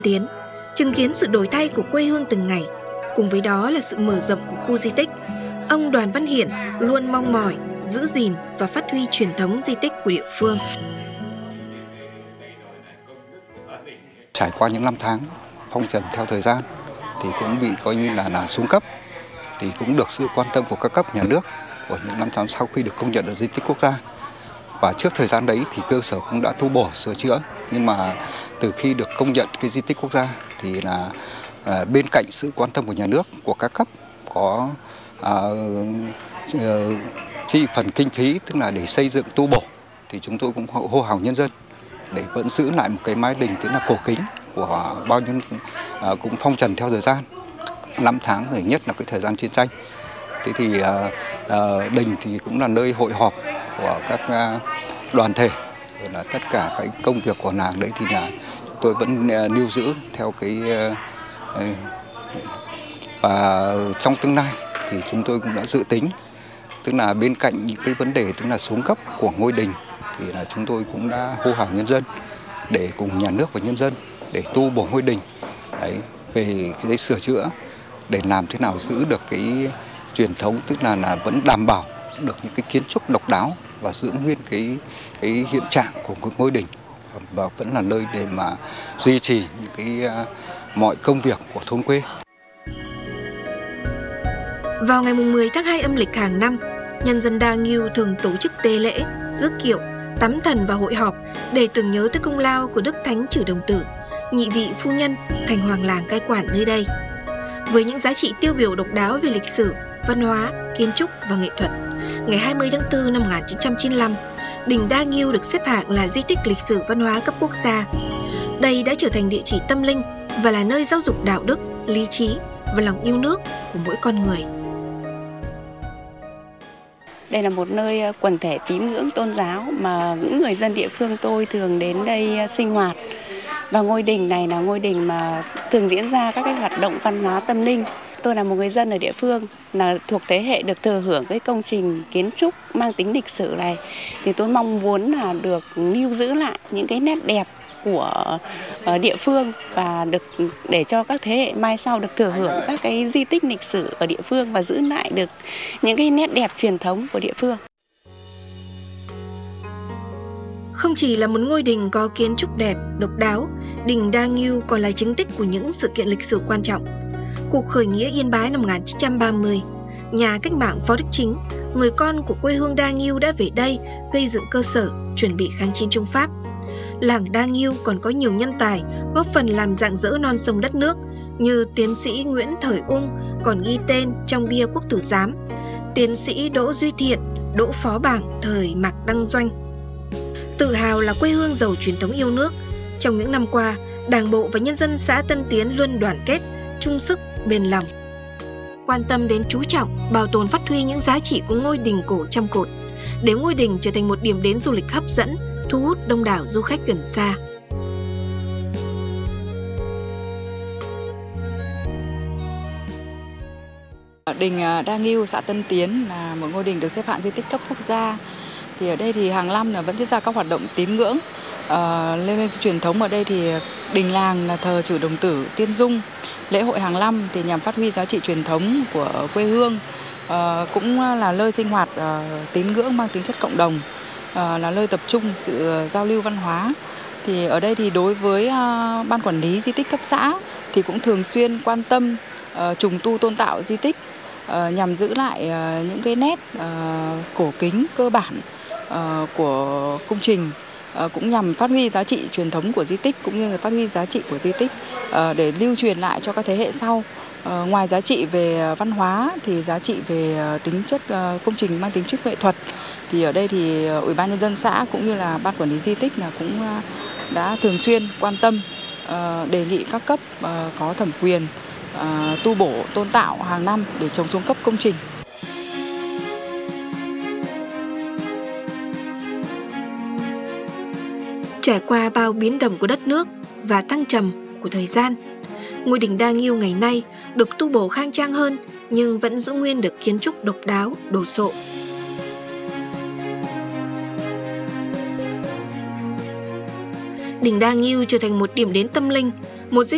tiến, chứng kiến sự đổi thay của quê hương từng ngày, cùng với đó là sự mở rộng của khu di tích. Ông Đoàn Văn Hiển luôn mong mỏi giữ gìn và phát huy truyền thống di tích của địa phương. Trải qua những năm tháng phong trần theo thời gian thì cũng bị coi như là xuống cấp, thì cũng được sự quan tâm của các cấp nhà nước của những năm tháng sau khi được công nhận là di tích quốc gia. Và trước thời gian đấy thì cơ sở cũng đã tu bổ sửa chữa, nhưng mà từ khi được công nhận cái di tích quốc gia thì là bên cạnh sự quan tâm của nhà nước, của các cấp có chi phần kinh phí, tức là để xây dựng tu bổ, thì chúng tôi cũng hô hào nhân dân để vẫn giữ lại một cái mái đình tức là cổ kính của bao nhiêu cũng phong trần theo thời gian, năm tháng rồi, nhất là cái thời gian chiến tranh. Thế thì đình thì cũng là nơi hội họp của các đoàn thể, rồi là tất cả cái công việc của làng đấy thì là tôi vẫn lưu giữ theo cái và trong tương lai thì chúng tôi cũng đã dự tính, tức là bên cạnh những cái vấn đề tức là xuống cấp của ngôi đình thì là chúng tôi cũng đã hô hào nhân dân để cùng nhà nước và nhân dân để tu bổ ngôi đình đấy, về cái sửa chữa để làm thế nào giữ được cái truyền thống, tức là vẫn đảm bảo được những cái kiến trúc độc đáo và giữ nguyên cái hiện trạng của ngôi đình, và vẫn là nơi để mà duy trì những cái mọi công việc của thôn quê. Vào ngày 10 tháng 2 âm lịch hàng năm, nhân dân Đa Nghiêu thường tổ chức tế lễ, rước kiệu, tắm thần và hội họp để tưởng nhớ tới công lao của Đức Thánh Trử Đồng Tử, nhị vị phu nhân, thành hoàng làng cai quản nơi đây. Với những giá trị tiêu biểu độc đáo về lịch sử, văn hóa, kiến trúc và nghệ thuật, ngày 20 tháng 4 năm 1995, đình Đa Nghiêu được xếp hạng là di tích lịch sử văn hóa cấp quốc gia. Đây đã trở thành địa chỉ tâm linh và là nơi giáo dục đạo đức, lý trí và lòng yêu nước của mỗi con người. Đây là một nơi quần thể tín ngưỡng tôn giáo mà những người dân địa phương tôi thường đến đây sinh hoạt. Và ngôi đình này là ngôi đình mà thường diễn ra các cái hoạt động văn hóa tâm linh. Tôi là một người dân ở địa phương, là thuộc thế hệ được thừa hưởng cái công trình kiến trúc mang tính lịch sử này, thì tôi mong muốn là được lưu giữ lại những cái nét đẹp của địa phương và được để cho các thế hệ mai sau được thừa hưởng các cái di tích lịch sử ở địa phương và giữ lại được những cái nét đẹp truyền thống của địa phương. Không chỉ là một ngôi đình có kiến trúc đẹp, độc đáo, đình Đa Nghiêu còn là chứng tích của những sự kiện lịch sử quan trọng. Cuộc khởi nghĩa Yên Bái năm 1930, nhà cách mạng Phó Đức Chính, người con của quê hương Đa Nghiêu đã về đây gây dựng cơ sở, chuẩn bị kháng chiến chống Pháp. Làng Đa Nghiêu còn có nhiều nhân tài góp phần làm rạng rỡ non sông đất nước, như tiến sĩ Nguyễn Thời Ung còn ghi tên trong bia quốc tử giám, tiến sĩ Đỗ Duy Thiện, Đỗ Phó Bảng thời Mạc Đăng Doanh. Tự hào là quê hương giàu truyền thống yêu nước, trong những năm qua, Đảng bộ và nhân dân xã Tân Tiến luôn đoàn kết, chung sức, bền lòng, quan tâm đến chú trọng, bảo tồn phát huy những giá trị của ngôi đình cổ Trăm Cột, để ngôi đình trở thành một điểm đến du lịch hấp dẫn, thu hút đông đảo du khách gần xa. Đình Đa Nghiêu, xã Tân Tiến là một ngôi đình được xếp hạng di tích cấp quốc gia. Thì ở đây thì hàng năm là vẫn diễn ra các hoạt động tín ngưỡng. Lên truyền thống ở đây thì đình làng là thờ Trử Đồng Tử, Tiên Dung. Lễ hội hàng năm thì nhằm phát huy giá trị truyền thống của quê hương, cũng là nơi sinh hoạt tín ngưỡng mang tính chất cộng đồng, là nơi tập trung sự giao lưu văn hóa. Thì ở đây thì đối với ban quản lý di tích cấp xã thì cũng thường xuyên quan tâm trùng tu tôn tạo di tích, nhằm giữ lại những cái nét cổ kính cơ bản của công trình, cũng nhằm phát huy giá trị truyền thống của di tích cũng như là phát huy giá trị của di tích để lưu truyền lại cho các thế hệ sau. Ngoài giá trị về văn hóa thì giá trị về tính chất công trình mang tính chất nghệ thuật, thì ở đây thì Ủy ban nhân dân xã cũng như là ban quản lý di tích là cũng đã thường xuyên quan tâm, đề nghị các cấp có thẩm quyền tu bổ tôn tạo hàng năm để chống xuống cấp công trình. Trải qua bao biến động của đất nước và thăng trầm của thời gian, ngôi đình Đa Nghiêu ngày nay được tu bổ khang trang hơn nhưng vẫn giữ nguyên được kiến trúc độc đáo, đồ sộ. Đình Đa Nghiêu trở thành một điểm đến tâm linh, một di